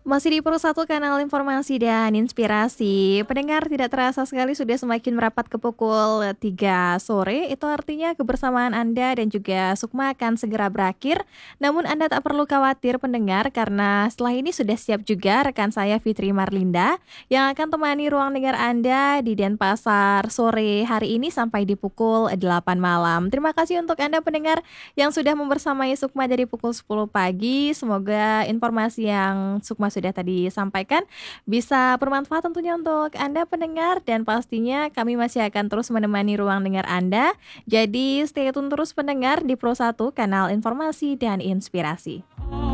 Masih di Pro 1 kanal informasi dan inspirasi. Pendengar, tidak terasa sekali sudah semakin merapat ke pukul 3 sore. Itu artinya kebersamaan Anda dan juga Sukma akan segera berakhir. Namun Anda tak perlu khawatir pendengar, karena setelah ini sudah siap juga rekan saya Fitri Marlinda yang akan temani ruang dengar Anda di Denpasar sore hari ini sampai di pukul 8 malam. Terima kasih untuk Anda pendengar yang sudah membersamai Sukma dari pukul 10 pagi. Semoga informasi yang Sukma sudah tadi sampaikan bisa bermanfaat tentunya untuk Anda pendengar, dan pastinya kami masih akan terus menemani ruang dengar Anda. Jadi stay tune terus pendengar di Pro 1 kanal informasi dan inspirasi.